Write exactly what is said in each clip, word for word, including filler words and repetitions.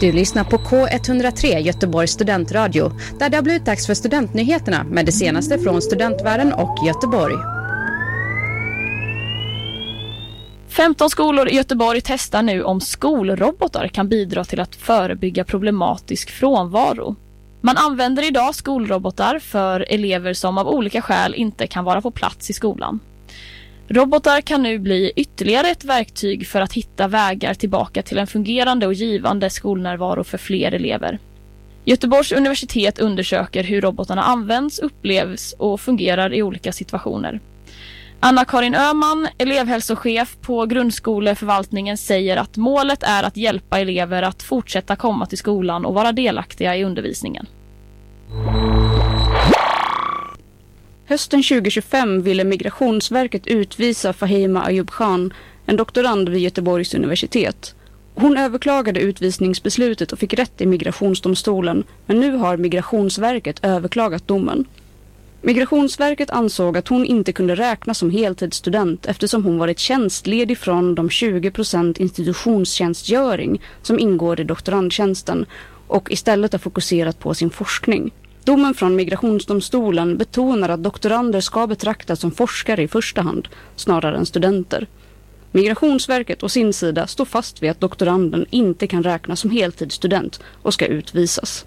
Du lyssnar på K ett noll tre Göteborgs studentradio, där det har blivit dags för studentnyheterna med det senaste från studentvärlden och Göteborg. femton skolor i Göteborg testar nu om skolrobotar kan bidra till att förebygga problematisk frånvaro. Man använder idag skolrobotar för elever som av olika skäl inte kan vara på plats i skolan. Robotar kan nu bli ytterligare ett verktyg för att hitta vägar tillbaka till en fungerande och givande skolnärvaro för fler elever. Göteborgs universitet undersöker hur robotarna används, upplevs och fungerar i olika situationer. Anna-Karin Öhman, elevhälsochef på grundskoleförvaltningen, säger att målet är att hjälpa elever att fortsätta komma till skolan och vara delaktiga i undervisningen. Hösten tjugo tjugofem ville Migrationsverket utvisa Fahima Ayub Khan, en doktorand vid Göteborgs universitet. Hon överklagade utvisningsbeslutet och fick rätt i migrationsdomstolen, men nu har Migrationsverket överklagat domen. Migrationsverket ansåg att hon inte kunde räknas som heltidsstudent eftersom hon varit tjänstledig från de tjugo procent institutionstjänstgöring som ingår i doktorandtjänsten och istället har fokuserat på sin forskning. Domen från Migrationsdomstolen betonar att doktorander ska betraktas som forskare i första hand, snarare än studenter. Migrationsverket å sin sida står fast vid att doktoranden inte kan räknas som heltidsstudent och ska utvisas.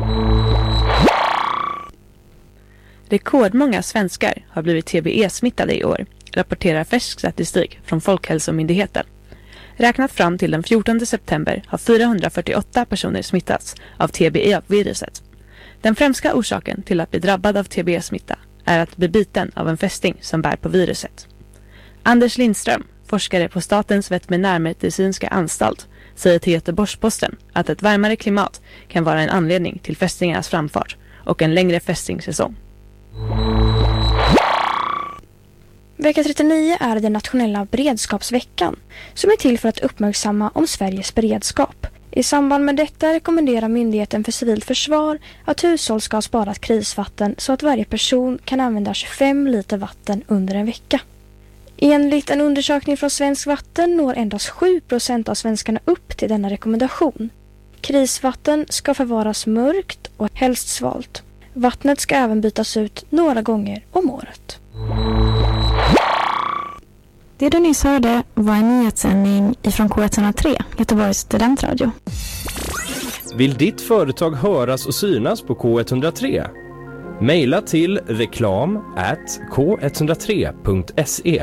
Rekordmånga svenskar har blivit T B E-smittade i år, rapporterar färsk statistik från Folkhälsomyndigheten. Räknat fram till den fjortonde september har fyrahundrafyrtioåtta personer smittats av T B E-viruset. Den främsta orsaken till att bli drabbad av T B E-smitta är att bli biten av en fästing som bär på viruset. Anders Lindström, forskare på Statens veterinärmedicinska anstalt, säger till Göteborgs-Posten att ett varmare klimat kan vara en anledning till fästingarnas framfart och en längre fästingsäsong. Vecka trettionio är den nationella beredskapsveckan som är till för att uppmärksamma om Sveriges beredskap. I samband med detta rekommenderar Myndigheten för civilt försvar att hushåll ska ha sparat krisvatten så att varje person kan använda tjugofem liter vatten under en vecka. Enligt en undersökning från Svensk Vatten når endast sju procent av svenskarna upp till denna rekommendation. Krisvatten ska förvaras mörkt och helst svalt. Vattnet ska även bytas ut några gånger om året. Det du nyss hörde var en nyhetssändning ifrån K ett noll tre, Göteborgs studentradio. Vill ditt företag höras och synas på K ett noll tre? Maila till reklam at k ett noll tre punkt se.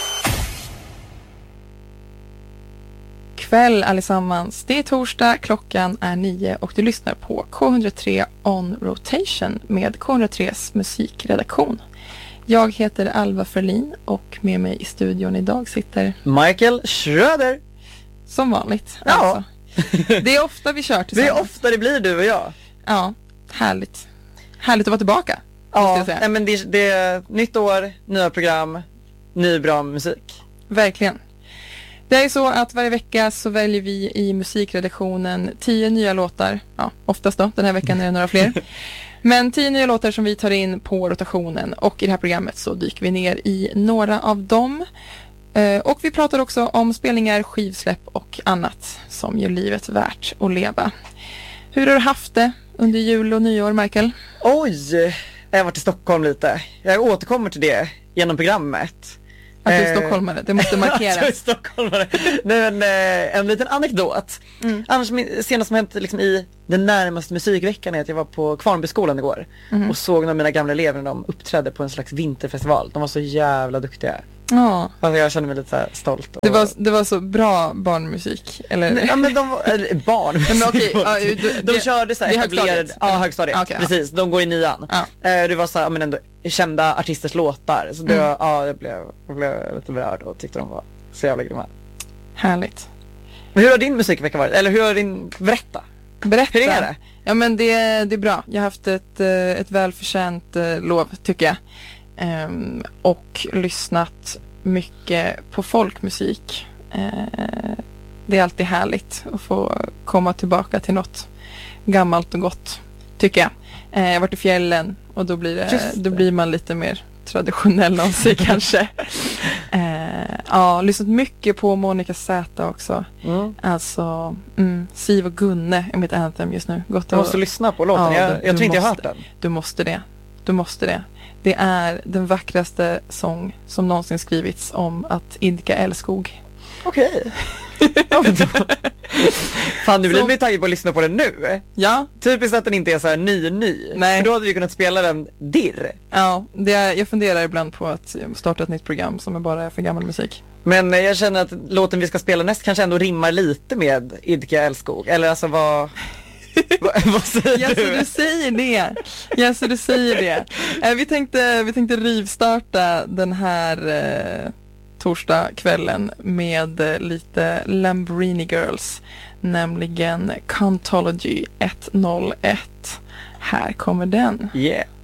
Kväll allesammans, det är torsdag, klockan är nio och du lyssnar på K ett noll tre On Rotation med K ett noll tres musikredaktion. Jag heter Alva Ferlin och med mig i studion idag sitter Michael Schröder. Som vanligt. Ja. Alltså. Det är ofta vi kör tillsammans. Det är ofta det blir du och jag. Ja, härligt. Härligt att vara tillbaka. Ja, nej, men det, det är nytt år, nya program, ny bra musik. Verkligen. Det är så att varje vecka så väljer vi i musikredaktionen tio nya låtar. Ja, oftast då. Den här veckan är det några fler. Men tio nya låtar som vi tar in på rotationen. Och i det här programmet så dyker vi ner i några av dem. Eh, och vi pratar också om spelningar, skivsläpp och annat som gör livet värt att leva. Hur har du haft det under jul och nyår, Michael? Oj, jag har varit i Stockholm lite. Jag återkommer till det genom programmet. Att du är stockholmare, det måste markeras. Att jag är stockholmare. Nej, men, eh, en liten anekdot. Mm. Annars, senast som hänt liksom, i den närmaste musikveckan är att jag var på Kvarnbyskolan igår. Mm. Och såg några av mina gamla elever när de uppträdde på en slags vinterfestival. De var så jävla duktiga. Ja. Alltså, jag kände mig lite så här stolt. Och... Det, var, det var så bra barnmusik. Eller? Nej, ja, men de var, eller, barnmusik. Men, okay, ja, du, de det, körde så här etablerade. Ja, högstadiet. Okay, precis, ja. De går i nian. Ja. Uh, det var så här, men ändå kända artisters låtar. Så det mm. var, ja, jag blev, jag blev lite berörd och tyckte de var så jävla grymma. Härligt. Men hur har din musikvecka varit? Eller hur har din... Berätta. Berätta. Hur är det? Ja, men det, det är bra. Jag har haft ett, ett välförtjänt lov, tycker jag. Um, och lyssnat mycket på folkmusik. Uh, det är alltid härligt att få komma tillbaka till något gammalt och gott, tycker jag. Uh, jag har varit i fjällen och då blir, det, då blir man lite mer traditionell av sig kanske. Uh, ja, lyssnat mycket på Monica Z också. Mm. Alltså, mm, Siv och Gunne är mitt anthem just nu. Gott Jag måste och, lyssna på låten, Ja, jag, du- jag du tror inte jag har måste. hört den. Du måste det. Du måste det. Det är den vackraste sång som någonsin skrivits om att idka älskog. Okej. Ja, men då- Fan, nu blir Så- vi taggade på att lyssna på den nu. Ja, Typiskt att den inte är så här ny ny. Nej. För då hade vi kunnat spela den dirr. ja det är, jag funderar ibland på att starta ett nytt program som är bara för gammal musik. Men eh, jag känner att låten vi ska spela näst kanske ändå rimmar lite med Idka älskog. Eller alltså vad... vad, vad säger Ja, så du? du säger det. Ja, så du säger det. Eh, vi tänkte, vi tänkte rivstarta den här eh, torsdagskvällen med eh, lite Lamborghini Girls, nämligen Cantology ett noll ett. Här kommer den. Yeah.